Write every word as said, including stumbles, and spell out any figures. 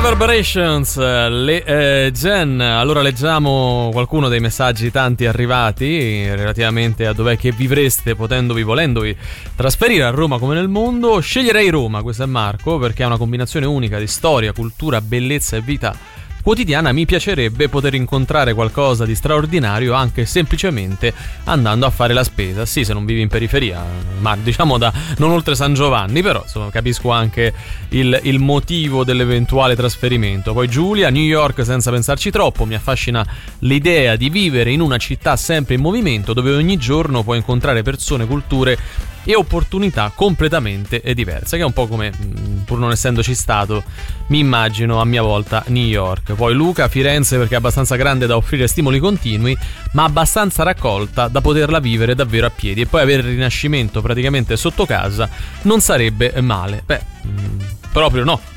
Reverberations, le eh, Gen. Allora leggiamo qualcuno dei messaggi tanti arrivati relativamente a dov'è che vivreste potendovi, volendovi trasferire a Roma come nel mondo. Sceglierei Roma, questo è Marco, perché è una combinazione unica di storia, cultura, bellezza e vita quotidiana. Mi piacerebbe poter incontrare qualcosa di straordinario anche semplicemente andando a fare la spesa. Sì, se non vivi in periferia, ma diciamo da non oltre San Giovanni, però insomma capisco anche il, il motivo dell'eventuale trasferimento. Poi Giulia, New York senza pensarci troppo, mi affascina l'idea di vivere in una città sempre in movimento dove ogni giorno puoi incontrare persone, culture e opportunità completamente diverse, che è un po' come, pur non essendoci stato, mi immagino a mia volta New York. Poi Luca, Firenze, perché è abbastanza grande da offrire stimoli continui, ma abbastanza raccolta da poterla vivere davvero a piedi, e poi avere il Rinascimento praticamente sotto casa non sarebbe male. Beh, proprio no.